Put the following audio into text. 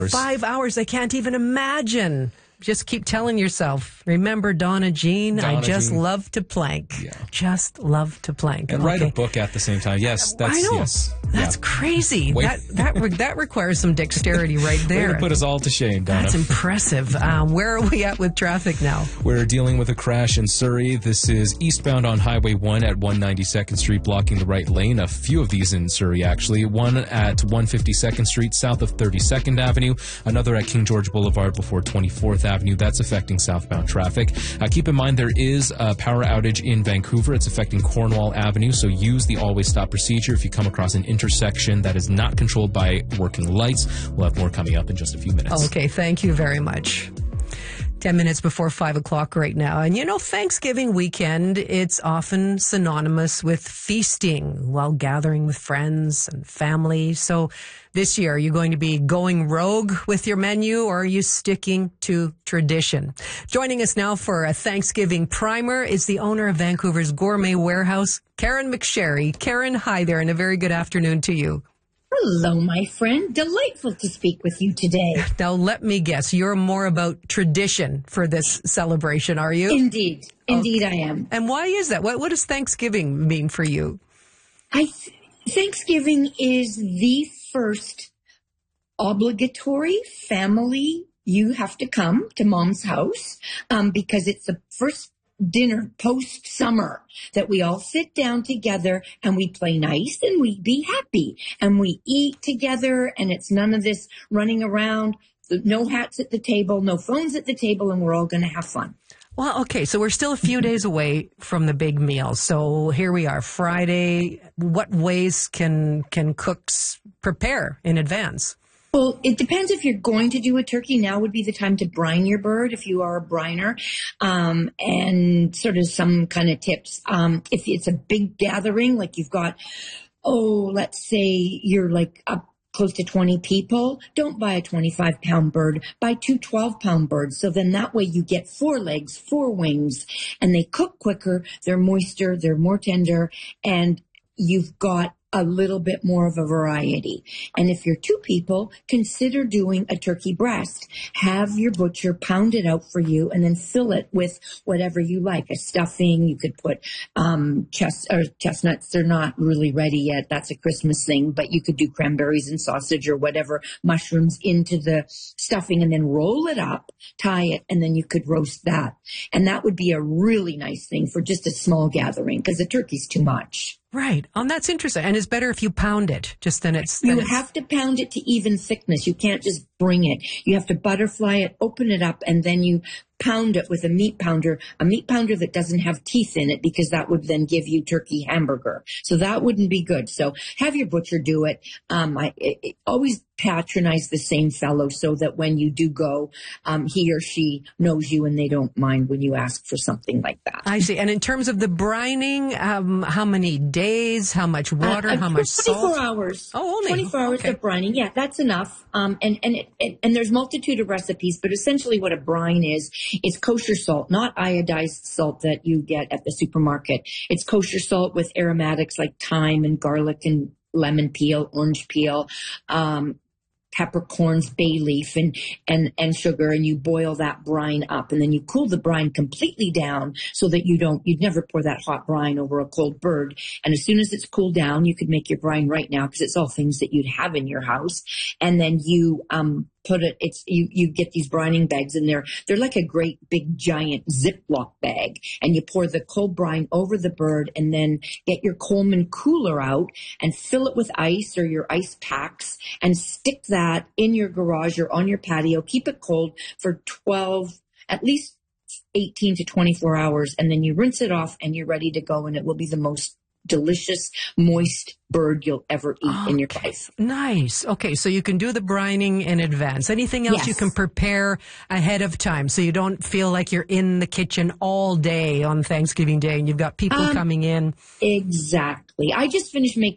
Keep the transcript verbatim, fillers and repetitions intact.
Five hours. I can't even imagine. Just keep telling yourself, remember Donna Jean? Donna I just Jean. love to plank. Yeah. Just love to plank. And okay. write a book at the same time. Yes, that's I know. yes. That's yeah. crazy. Wait. That that re- that requires some dexterity right there. Way to put us all to shame, Donna. That's impressive. Um, where are we at with traffic now? We're dealing with a crash in Surrey. This is eastbound on Highway one at one ninety-second Street, blocking the right lane. A few of these in Surrey, actually. One at one fifty-second Street, south of thirty-second Avenue. Another at King George Boulevard before twenty-fourth Avenue. That's affecting southbound traffic. Uh, keep in mind there is a power outage in Vancouver. It's affecting Cornwall Avenue, so use the always stop procedure if you come across an intersection that is not controlled by working lights. We'll have more coming up in just a few minutes. Okay, thank you very much. Ten minutes before five o'clock right now. And you know, Thanksgiving weekend, it's often synonymous with feasting while gathering with friends and family. So this year, are you going to be going rogue with your menu, or are you sticking to tradition? Joining us now for a Thanksgiving primer is the owner of Vancouver's Gourmet Warehouse, Karen McSherry. Karen, hi there, and a very good afternoon to you. Hello, my friend. Delightful to speak with you today. Now, let me guess, you're more about tradition for this celebration, are you? Indeed. Indeed, okay. I am. And why is that? What, what does Thanksgiving mean for you? I th- Thanksgiving is the first obligatory family. You have to come to Mom's house um, because it's the first dinner post summer that we all sit down together and we play nice and we be happy and we eat together, and it's none of this running around, no hats at the table, no phones at the table, and we're all going to have fun. Well, okay, so we're still a few days away from the big meal. So here we are, Friday. What ways can can cooks prepare in advance? Well, it depends if you're going to do a turkey. Now would be the time to brine your bird if you are a briner, um, and sort of some kind of tips. Um, if it's a big gathering, like you've got, oh, let's say you're like up close to twenty people, don't buy a twenty-five pound bird, buy two twelve pound birds. So then that way you get four legs, four wings, and they cook quicker, they're moister, they're more tender, and you've got a little bit more of a variety. And if you're two people, consider doing a turkey breast. Have your butcher pound it out for you and then fill it with whatever you like. A stuffing, you could put um chest or chestnuts. They're not really ready yet. That's a Christmas thing, but you could do cranberries and sausage or whatever, mushrooms into the stuffing, and then roll it up, tie it, and then you could roast that. And that would be a really nice thing for just a small gathering, because the turkey's too much. Right. Um, that's interesting. And it's better if you pound it, just then it's... You then it's... have to pound it to even thickness. You can't just bring it. You have to butterfly it, open it up, and then you pound it with a meat pounder, a meat pounder that doesn't have teeth in it, because that would then give you turkey hamburger. So that wouldn't be good. So have your butcher do it. Um, I it, it, always patronize the same fellow so that when you do go, um, he or she knows you and they don't mind when you ask for something like that. I see. And in terms of the brining, um, how many days, how much water, uh, how much salt? twenty-four hours. Oh, only. twenty-four hours okay. of brining. Yeah, that's enough. Um, and, and, it, and, and there's multitude of recipes, but essentially what a brine is, it's kosher salt, not iodized salt that you get at the supermarket. It's kosher salt with aromatics like thyme and garlic and lemon peel, orange peel, um, peppercorns, bay leaf, and, and, and sugar, and you boil that brine up, and then you cool the brine completely down so that you don't, you'd never pour that hot brine over a cold bird. And as soon as it's cooled down, you could make your brine right now, because it's all things that you'd have in your house. And then you, um, put it, it's, you, you get these brining bags, and they're, they're like a great big giant Ziploc bag, and you pour the cold brine over the bird, and then get your Coleman cooler out and fill it with ice or your ice packs, and stick that in your garage or on your patio. Keep it cold for twelve, at least eighteen to twenty-four hours, and then you rinse it off and you're ready to go, and it will be the most delicious, moist bird you'll ever eat okay. in your life. Nice. Okay, so you can do the brining in advance. Anything else yes. you can prepare ahead of time so you don't feel like you're in the kitchen all day on Thanksgiving Day and you've got people um, coming in? Exactly. I just finished making